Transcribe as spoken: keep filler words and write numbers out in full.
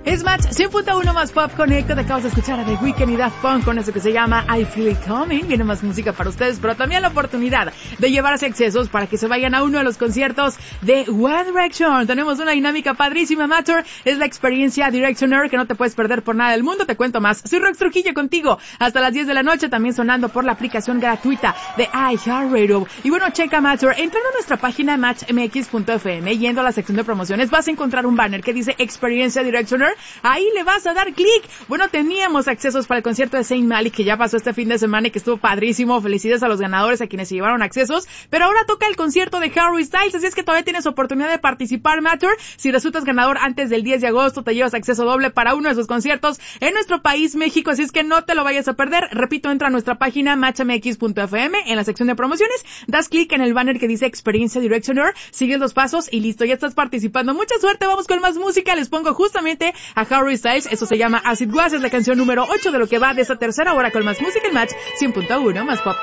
Es Match cien punto uno más Pop Connected. Acabas de escuchar a The Weeknd y Daft Punk con eso que se llama I Feel It Coming. Viene más música para ustedes, pero también la oportunidad de llevarse accesos para que se vayan a uno de los conciertos de One Direction. Tenemos una dinámica padrísima, Matter. Es la experiencia Directioner que no te puedes perder por nada del mundo. Te cuento más. Soy Rox Trujillo contigo hasta las diez de la noche, también sonando por la aplicación gratuita de iHeartRadio. Y bueno, checa Matter. Entrando a nuestra página match m x punto f m, yendo a la sección de promociones, vas a encontrar un banner que dice Experiencia Directioner. Ahí le vas a dar clic. Bueno, teníamos accesos para el concierto de Zayn Malik, que ya pasó este fin de semana y que estuvo padrísimo. Felicidades a los ganadores, a quienes se llevaron accesos. Pero ahora toca el concierto de Harry Styles, así es que todavía tienes oportunidad de participar, Matter. Si resultas ganador antes del diez de agosto, te llevas acceso doble para uno de sus conciertos en nuestro país, México, así es que no te lo vayas a perder. Repito, entra a nuestra página match m x punto f m, en la sección de promociones, das clic en el banner que dice Experiencia Directioner, sigues los pasos y listo, ya estás participando. Mucha suerte, vamos con más música. Les pongo justamente a Harry Styles, eso se llama As It Was, es la canción número ocho de lo que va de esta tercera hora con más música en Match cien punto uno más Pop.